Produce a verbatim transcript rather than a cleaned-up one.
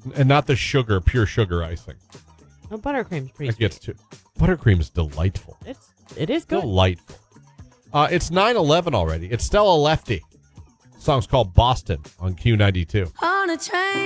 And not the sugar, pure sugar icing. Oh, buttercream's pretty That sweet. gets too. Buttercream is delightful. It's, it is good. Delightful. Uh, it's nine eleven already. It's Stella Lefty. The song's called Boston on Q ninety-two. On a train.